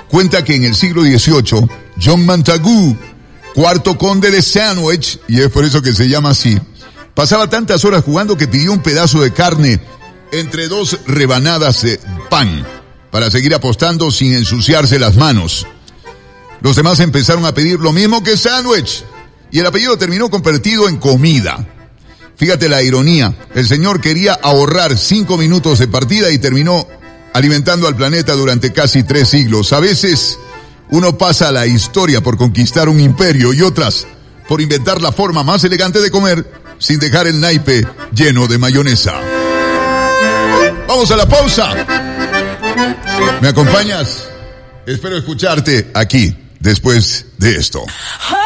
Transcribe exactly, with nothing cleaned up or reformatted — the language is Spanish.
cuenta que en el siglo dieciocho, John Montagu, cuarto conde de Sandwich, y es por eso que se llama así, pasaba tantas horas jugando que pidió un pedazo de carne entre dos rebanadas de pan para seguir apostando sin ensuciarse las manos. Los demás empezaron a pedir lo mismo que Sandwich y el apellido terminó convertido en comida. Fíjate la ironía, el señor quería ahorrar cinco minutos de partida y terminó alimentando al planeta durante casi tres siglos. A veces uno pasa a la historia por conquistar un imperio y otras por inventar la forma más elegante de comer sin dejar el naipe lleno de mayonesa. Vamos a la pausa. ¿Me acompañas? Espero escucharte aquí después de esto.